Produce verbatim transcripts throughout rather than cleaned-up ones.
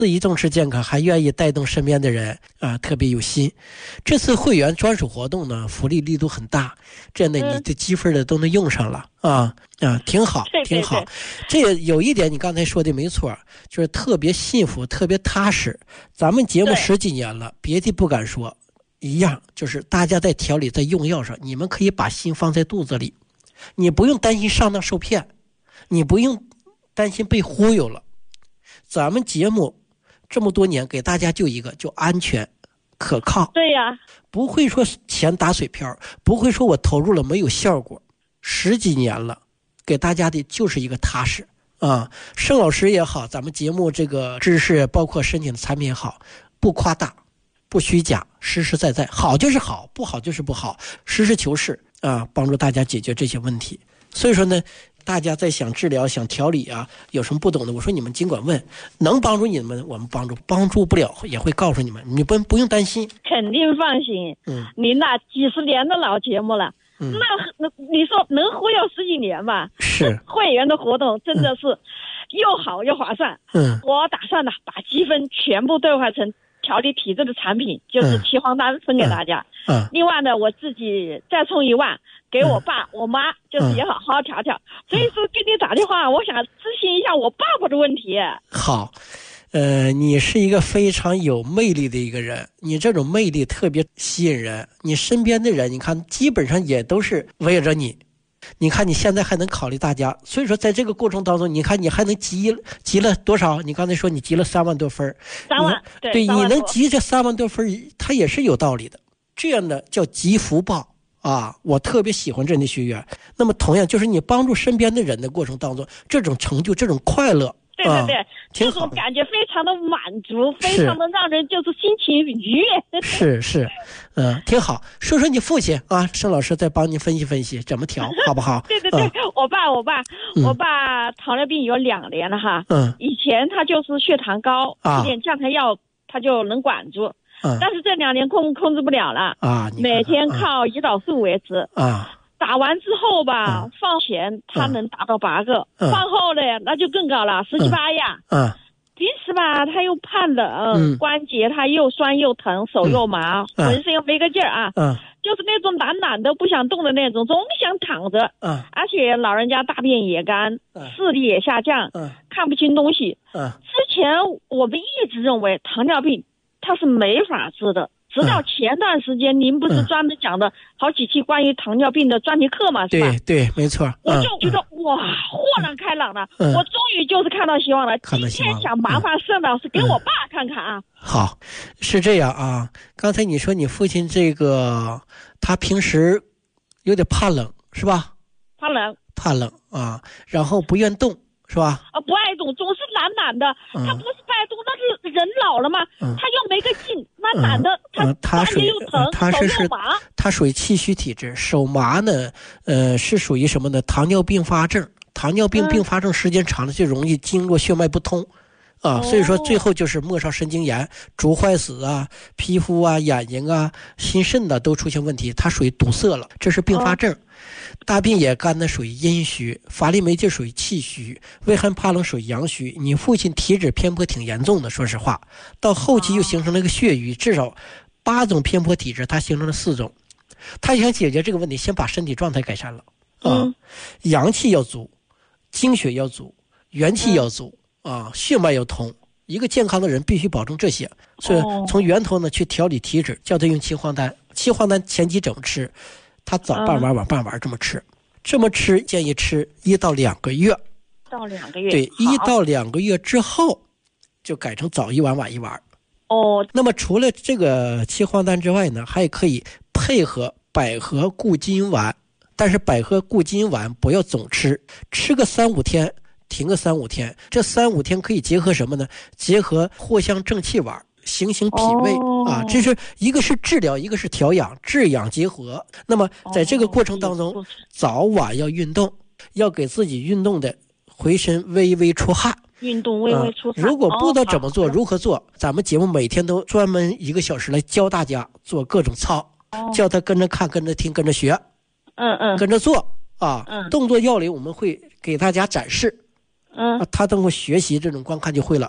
自己重视健康，还愿意带动身边的人啊，特别有心。这次会员专属活动呢，福利力度很大，这样呢，你的积分的都能用上了啊啊，挺好，挺好。这有一点你刚才说的没错，就是特别幸福，特别踏实。咱们节目十几年了，别的不敢说，一样就是大家在调理在用药上，你们可以把心放在肚子里，你不用担心上当受骗，你不用担心被忽悠了。咱们节目这么多年给大家就一个，就安全可靠。 对呀， 不会说钱打水漂，不会说我投入了没有效果。十几年了，给大家的就是一个踏实啊。盛老师也好，咱们节目这个知识包括申请的产品也好，不夸大不虚假，实实在在，好就是好，不好就是不好，实事求是啊，帮助大家解决这些问题。所以说呢，大家在想治疗想调理啊，有什么不懂的，我说你们尽管问，能帮助你们我们帮助，帮助不了也会告诉你们，你不不用担心。 肯定放心。嗯，您那几十年的老节目了，嗯、那那你说能忽悠十几年吧？ 是会员的活动真的是又好又划算。嗯，我打算呢把积分全部兑换成调理体质的产品，就是七黄丹分给大家。嗯，嗯另外呢，我自己再充一万。给我爸、嗯、我妈，就是也好好调调、嗯、所以说给你打电话、嗯、我想咨询一下我爸爸的问题。 好，呃，你是一个非常有魅力的一个人，你这种魅力特别吸引人，你身边的人你看基本上也都是围着你，你看你现在还能考虑大家，所以说在这个过程当中，你看你还能集集了多少？你刚才说你集了三万多分， 三万，对， 对，你能集这三万多分，它也是有道理的。这样的叫集福报。啊，我特别喜欢这样的学员。那么同样就是你帮助身边的人的过程当中，这种成就这种快乐， 对对对、啊、这种感觉非常的满足，非常的让人就是心情愉悦。 是是嗯、呃，挺好。说说你父亲啊，盛老师再帮您分析分析怎么调好不好？ 对对对、嗯、我爸我爸、嗯、我爸糖尿病有两年了哈。嗯，以前他就是血糖高，吃点降糖药他就能管住。嗯、但是这两年控控制不了了啊！每天靠胰岛素维持啊。打完之后吧，嗯、放前它能达到八个，嗯、放后呢那就更高了，十七八呀。嗯。平时吧，他又怕冷、嗯，关节他又酸又疼，手又麻，浑、嗯、身又没个劲儿啊。嗯。就是那种懒懒的不想动的那种，总想躺着。嗯。而且老人家大便也干，嗯、视力也下降，嗯，看不清东西。嗯。之前我们一直认为糖尿病它是没法治的，直到前段时间、嗯、您不是专门讲的好几期关于糖尿病的专题课嘛，是吧？ 对对，没错。 我就觉得、嗯、哇，豁然开朗了、嗯，我终于就是看到希望了。 看到希望了。 今天想麻烦盛老师给我爸看看啊、嗯。 好，是这样啊。刚才你说你父亲这个他平时有点怕冷是吧？ 怕冷。 怕冷啊，然后不愿动。是吧？ 啊，不爱动，总是懒懒的。嗯、他不是不爱动，那是人老了嘛。嗯、他又没个劲，那懒的、嗯、他关节又疼， 他是手又麻。 他属于气虚体质，手麻呢，呃，是属于什么呢？糖尿病发症。糖尿病并发症时间长了就容易经络血脉不通。啊，所以说最后就是末梢神经炎、足坏死啊、皮肤啊、眼睛啊、心肾的都出现问题，它属于堵塞了，这是并发症。大便也干呢属于阴虚，法令没劲属于气虚，畏寒怕冷属于阳虚。你父亲体质偏颇挺严重的，说实话，到后期又形成了一个血瘀，至少八种偏颇体质，他形成了四种。他想解决这个问题，先把身体状态改善了啊，嗯、阳气要足，精血要足，元气要足。嗯啊，血脉要通，一个健康的人必须保证这些，所以从源头呢去调理体质，叫他用七黄丹。七黄丹前期怎么吃？他早半碗晚半碗这么吃，这么吃建议吃一到两个月。 到两个月。 对，一到两个月之后，就改成早一碗晚一碗。 哦。 那么除了这个七黄丹之外呢，还可以配合百合固金丸，但是百合固金丸不要总吃，吃个三五天。停个三五天，这三五天可以结合什么呢？结合藿香正气丸，行行脾胃、哦、啊，这是一个是治疗，一个是调养，治养结合。那么在这个过程当中，哦、早晚要运动，要给自己运动的回身微微出汗。 运动微微出汗、 啊。如果不知道怎么做、哦、如何做，咱们节目每天都专门一个小时来教大家做各种操，哦、叫他跟着看、跟着听、跟着学， 嗯嗯， 跟着做啊。嗯，动作要领我们会给大家展示。嗯，他通过学习这种观看就会了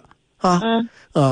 啊， 嗯。 呃